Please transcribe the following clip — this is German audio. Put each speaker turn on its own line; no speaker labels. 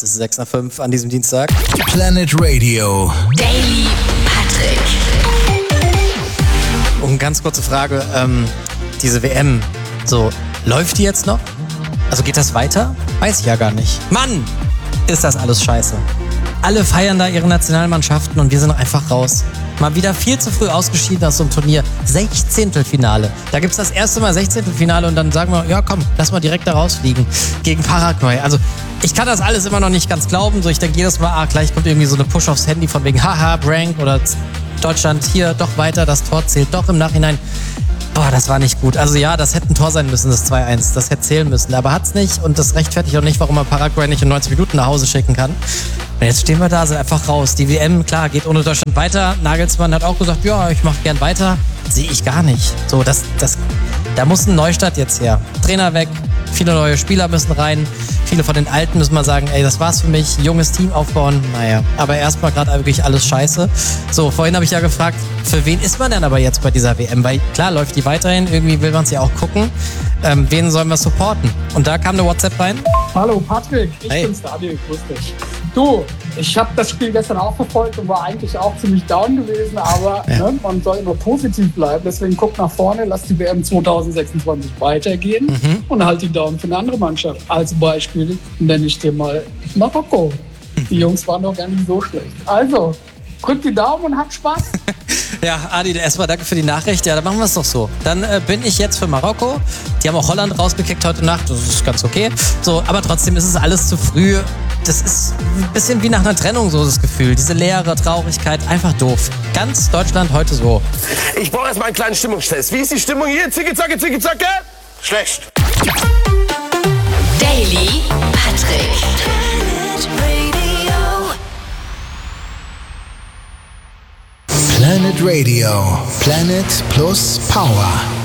Es ist 6 nach 5 an diesem Dienstag.
Planet Radio.
Daily Patrick.
Und eine ganz kurze Frage, diese WM, so, läuft die jetzt noch? Also geht das weiter? Weiß ich ja gar nicht. Mann, ist das alles scheiße. Alle feiern da ihre Nationalmannschaften und wir sind einfach raus. Mal wieder viel zu früh ausgeschieden aus so einem Turnier. 16. Da gibt's das erste Mal 16. und dann sagen wir, ja komm, lass mal direkt da rausfliegen gegen Paraguay. Also ich kann das alles immer noch nicht ganz glauben. So, ich denke jedes Mal, gleich kommt irgendwie so eine Push aufs Handy von wegen, haha, Prank oder Deutschland hier doch weiter, das Tor zählt doch im Nachhinein. Boah, das war nicht gut. Also ja, das hätte ein Tor sein müssen, das 2-1. Das hätte zählen müssen, aber hat's nicht und das rechtfertigt auch nicht, warum man Paraguay nicht in 90 Minuten nach Hause schicken kann. Und jetzt stehen wir da, sind einfach raus. Die WM, klar, geht ohne Deutschland weiter. Nagelsmann hat auch gesagt, ja, ich mach gern weiter. Sehe ich gar nicht. So, da muss ein Neustart jetzt her. Trainer weg, viele neue Spieler müssen rein. Viele von den Alten müssen mal sagen, ey, das war's für mich, junges Team aufbauen. Naja, aber erstmal gerade wirklich alles scheiße. So, vorhin habe ich ja gefragt, für wen ist man denn aber jetzt bei dieser WM? Weil klar, läuft die weiterhin, irgendwie will man es ja auch gucken. Wen sollen wir supporten? Und da kam eine WhatsApp rein.
Hallo Patrick, ich bin's Daniel, grüß dich. Du, ich habe das Spiel gestern auch verfolgt und war eigentlich auch ziemlich down gewesen, aber man soll immer positiv bleiben, deswegen guck nach vorne, lass die WM 2026 weitergehen und halt die Daumen für eine andere Mannschaft. Als Beispiel nenne ich dir mal Marokko. Die Jungs waren doch gar nicht so schlecht. Also, drück die Daumen und habt Spaß.
Ja, Adi, erstmal danke für die Nachricht. Ja, dann machen wir es doch so. Dann bin ich jetzt für Marokko. Die haben auch Holland rausgekickt heute Nacht. Das ist ganz okay. So, aber trotzdem ist es alles zu früh. Das ist ein bisschen wie nach einer Trennung, so das Gefühl. Diese leere Traurigkeit, einfach doof. Ganz Deutschland heute so.
Ich brauche erstmal einen kleinen Stimmungstest. Wie ist die Stimmung hier? Zicke, zacke, zicke, zacke? Schlecht.
Daily Patrick.
Planet Radio. Planet plus Power.